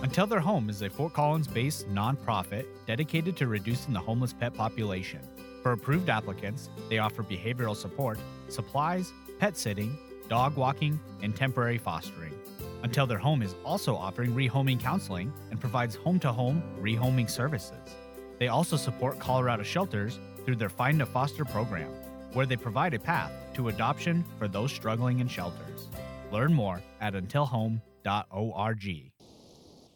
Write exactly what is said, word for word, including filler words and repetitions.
Until Their Home is a Fort Collins-based nonprofit dedicated to reducing the homeless pet population. For approved applicants, they offer behavioral support, supplies, pet sitting, dog walking, and temporary fostering. Until Their Home is also offering rehoming counseling and provides home-to-home rehoming services. They also support Colorado shelters through their Find a Foster program, where they provide a path to adoption for those struggling in shelters. Learn more at until home dot org.